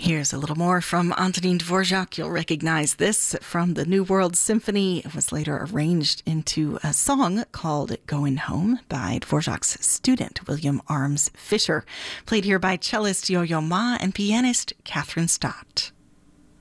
Here's a little more from Antonin Dvorak. You'll recognize this from the New World Symphony. It was later arranged into a song called Going Home by Dvorak's student, William Arms Fisher. Played here by cellist Yo-Yo Ma and pianist Catherine Stott.